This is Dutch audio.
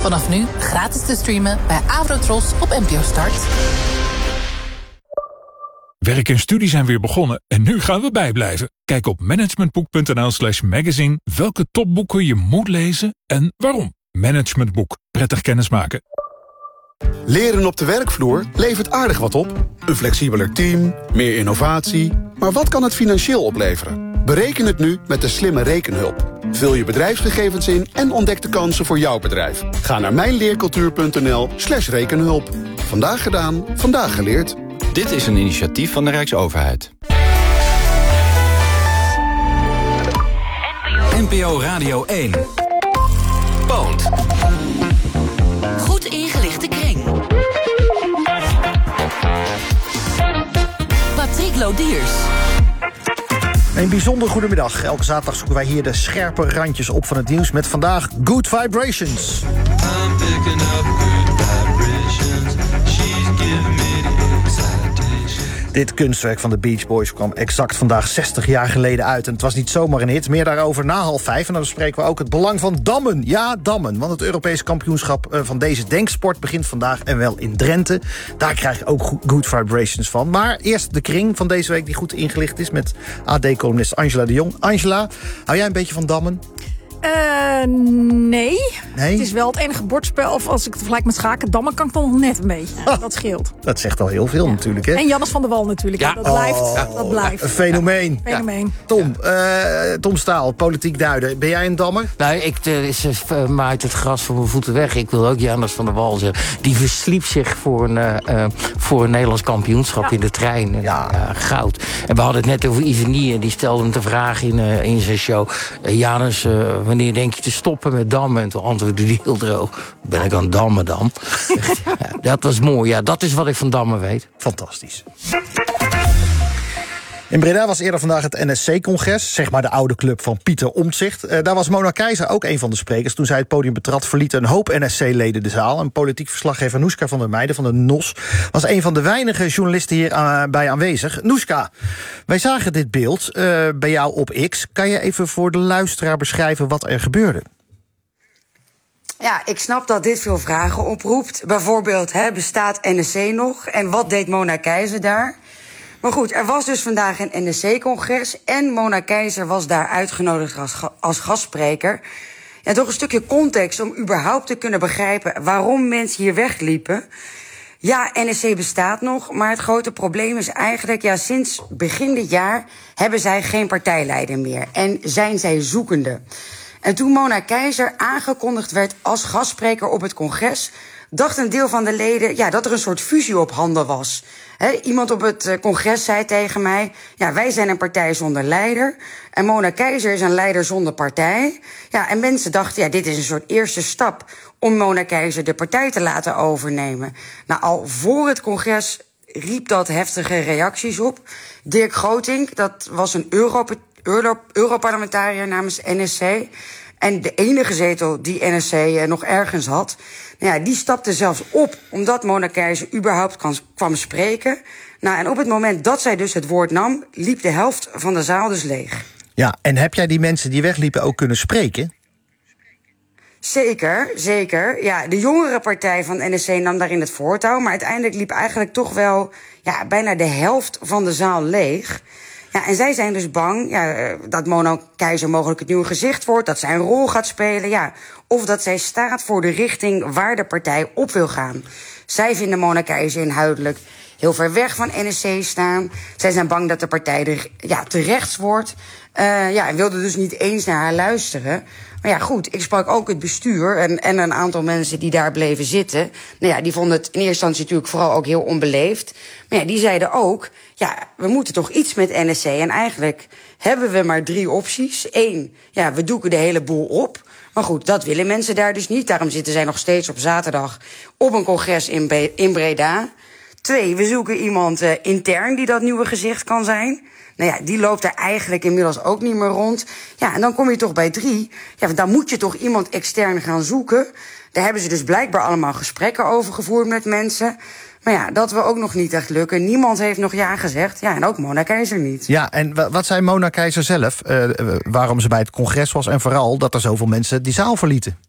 Vanaf nu gratis te streamen bij Avrotros op NPO Start. Werk en studie zijn weer begonnen en nu gaan we bijblijven. Kijk op managementboek.nl/magazine welke topboeken je moet lezen en waarom. Managementboek. Prettig kennismaken. Leren op de werkvloer levert aardig wat op. Een flexibeler team, meer innovatie. Maar wat kan het financieel opleveren? Bereken het nu met de slimme rekenhulp. Vul je bedrijfsgegevens in en ontdek de kansen voor jouw bedrijf. Ga naar mijnleercultuur.nl/rekenhulp. Vandaag gedaan, vandaag geleerd. Dit is een initiatief van de Rijksoverheid. NPO Radio 1. Poont. Goed ingelichte kring. Patrick Lodiers. Een bijzonder goedemiddag. Elke zaterdag zoeken wij hier de scherpe randjes op van het nieuws met vandaag Good Vibrations. I'm picking up good vibrations. She's giving me the excitation. Dit kunstwerk van de Beach Boys kwam exact vandaag 60 jaar geleden uit. En het was niet zomaar een hit, meer daarover na 4:30. En dan bespreken we ook het belang van dammen. Ja, dammen, want het Europees kampioenschap van deze denksport begint vandaag en wel in Drenthe. Daar krijg je ook Good Vibrations van. Maar eerst de kring van deze week die goed ingelicht is met AD-columnist Angela de Jong. Angela, hou jij een beetje van dammen? Nee. Het is wel het enige bordspel. Of als ik het vergelijk met schaken, dammen kan ik dan nog net een beetje. Dat scheelt. Dat zegt al heel veel natuurlijk, hè? En Jannes van der Wal natuurlijk. Ja. Dat blijft. Een fenomeen. Fenomeen. Tom Staal, politiek duider. Ben jij een dammer? Nou, ik maait het gras voor mijn voeten weg. Ik wil ook Jannes van der Wal zeggen. Die versliep zich voor een Nederlands kampioenschap in de trein. Goud. En we hadden het net over Ivanie. En die stelde hem de vraag in zijn show. Jannes, wanneer denk je te stoppen met dammen? En toen antwoordde hij heel droog. Ben ik aan het dammen dan? Dat was mooi. Ja, dat is wat ik van dammen weet. Fantastisch. In Breda was eerder vandaag het NSC-congres, zeg maar de oude club van Pieter Omtzigt. Daar was Mona Keizer ook een van de sprekers. Toen zij het podium betrad, verlieten een hoop NSC-leden de zaal. En politiek verslaggever Noeska van der Meijden van de NOS was een van de weinige journalisten hier bij aanwezig. Noeska, wij zagen dit beeld bij jou op X. Kan je even voor de luisteraar beschrijven wat er gebeurde? Ja, ik snap dat dit veel vragen oproept. Bijvoorbeeld, bestaat NSC nog? En wat deed Mona Keizer daar? Maar goed, er was dus vandaag een NSC-congres en Mona Keizer was daar uitgenodigd als gastspreker. Ja, toch een stukje context om überhaupt te kunnen begrijpen waarom mensen hier wegliepen. Ja, NSC bestaat nog, maar het grote probleem is eigenlijk, sinds begin dit jaar hebben zij geen partijleider meer en zijn zij zoekende. En toen Mona Keizer aangekondigd werd als gastspreker op het congres, dacht een deel van de leden dat er een soort fusie op handen was. Iemand op het congres zei tegen mij, wij zijn een partij zonder leider en Mona Keizer is een leider zonder partij. Ja, en mensen dachten, dit is een soort eerste stap om Mona Keizer de partij te laten overnemen. Nou, al voor het congres riep dat heftige reacties op. Dirk Grotink, dat was een Europarlementariër namens NSC. En de enige zetel die NSC nog ergens had, die stapte zelfs op omdat Mona Keizer überhaupt kwam spreken. Nou, en op het moment dat zij dus het woord nam, liep de helft van de zaal dus leeg. Ja, en heb jij die mensen die wegliepen ook kunnen spreken? Zeker, zeker. Ja, de jongere partij van NSC nam daarin het voortouw, maar uiteindelijk liep eigenlijk toch wel bijna de helft van de zaal leeg. Ja, en zij zijn dus bang dat Mona Keizer mogelijk het nieuwe gezicht wordt, dat zij een rol gaat spelen, of dat zij staat voor de richting waar de partij op wil gaan. Zij vinden Mona Keizer inhoudelijk heel ver weg van NSC staan. Zij zijn bang dat de partij te rechts wordt. En wilden dus niet eens naar haar luisteren. Maar goed, ik sprak ook het bestuur en een aantal mensen die daar bleven zitten. Die vonden het in eerste instantie natuurlijk vooral ook heel onbeleefd. Maar die zeiden ook, we moeten toch iets met NSC. En eigenlijk hebben we maar 3 opties. 1, we doeken de hele boel op. Maar goed, dat willen mensen daar dus niet. Daarom zitten zij nog steeds op zaterdag op een congres in Breda. 2, we zoeken iemand intern die dat nieuwe gezicht kan zijn. Die loopt er eigenlijk inmiddels ook niet meer rond. Ja, en dan kom je toch bij 3. Ja, dan moet je toch iemand extern gaan zoeken. Daar hebben ze dus blijkbaar allemaal gesprekken over gevoerd met mensen. Maar dat wil ook nog niet echt lukken. Niemand heeft nog ja gezegd. Ja, en ook Mona Keizer niet. Ja, en wat zei Mona Keizer zelf? Waarom ze bij het congres was en vooral dat er zoveel mensen die zaal verlieten?